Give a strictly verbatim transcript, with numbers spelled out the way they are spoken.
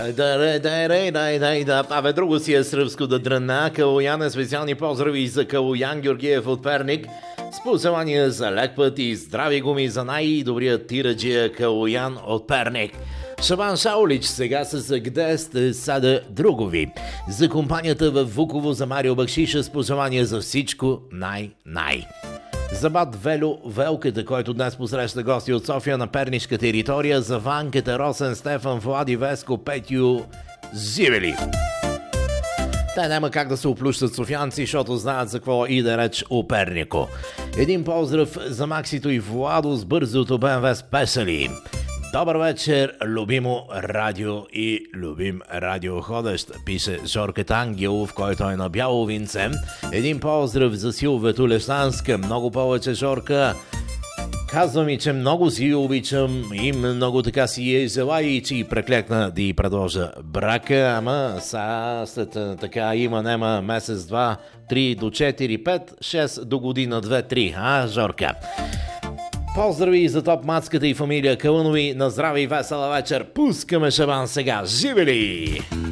Да, да, да, да, да, да. Абе, друго си е сръбско да дръна. Калояне, специални поздрави за Калоян Георгиев от Перник. С пожелания за лек път и здрави гуми за най-добрият тираджия Калоян от Перник. Шабан Шаулич сега с "Где сте сада другови" за компанията в Вуково за Марио Бакшиша с пожелания за всичко най-най. За бат Велю Велката, който днес посреща гости от София на пернишка територия, за Ванката, Росен, Стефан, Влади, Веско, Петю, Зивели. Те няма как да се оплющат софианци, защото знаят за какво и да реч у Пернико. Един поздрав за Максито и Владо с бързото БМВ спешали. Добър вечер, любимо радио и любим радиоходещ, пише Жорката Ангелов, който е на бяло винце. Един поздрав за Силвето Лещанска, много повече Жорка. Казва ми, че много си обичам и много така си е жела и че и преклекна да й предложа брака, ама са след така има нема месец, два, три до четири, пет, шест до година, две, три, а, Жорка? Поздрави за топ мацката и фамилия Кълънови, на здраве и весела вечер, пускаме шабан сега, живели!